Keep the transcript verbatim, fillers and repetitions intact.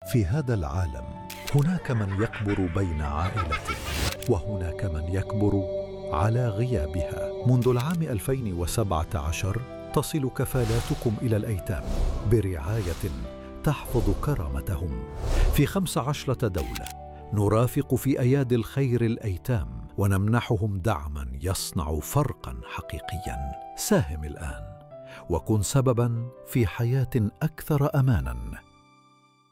في هذا العالم هناك من يكبر بين عائلته، وهناك من يكبر على غيابها. منذ العام ألفين وسبعة عشر تصل كفالاتكم إلى الأيتام برعاية تحفظ كرامتهم في خمس عشرة دولة. نرافق في أيادي الخير الأيتام ونمنحهم دعما يصنع فرقا حقيقيا. ساهم الآن وكن سببا في حياة أكثر أمانا.